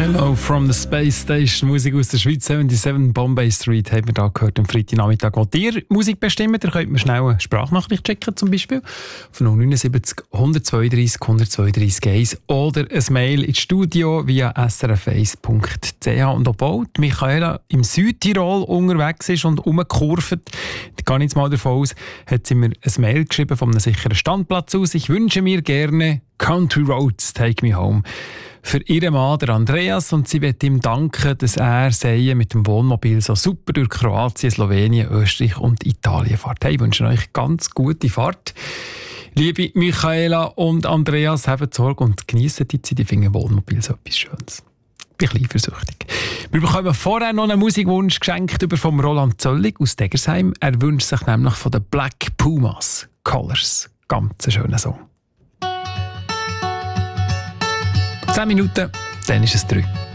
Hello from the Space Station. Musik aus der Schweiz, 77 Bombay Street, haben wir da gehört am Freitagnachmittag. Wollt ihr Musik bestimmen? Ihr könnt mir schnell eine Sprachnachricht checken, zum Beispiel von 079 132 132 1 oder ein Mail ins Studio via srf1.ch. Und obwohl die Michaela im Südtirol unterwegs ist und rumkurvt, da gehe ich jetzt mal davon aus, hat sie mir ein Mail geschrieben von einem sicheren Standplatz aus. Ich wünsche mir gerne Country Roads, Take Me Home. Für ihren Mann, der Andreas, und sie wird ihm danken, dass er Seien mit dem Wohnmobil so super durch Kroatien, Slowenien, Österreich und Italien fährt. Hey, ich wünsche euch ganz gute Fahrt. Liebe Michaela und Andreas, habt Sorge und geniessen die Zeit. Ich finde Wohnmobil so etwas Schönes. Ich bin ein bisschen eifersüchtig. Wir bekommen vorher noch einen Musikwunsch geschenkt vom Roland Zöllig aus Degersheim. Er wünscht sich nämlich von den Black Pumas Colors. Ganz ein schöner Song. 10 Minuten, dann ist es 3.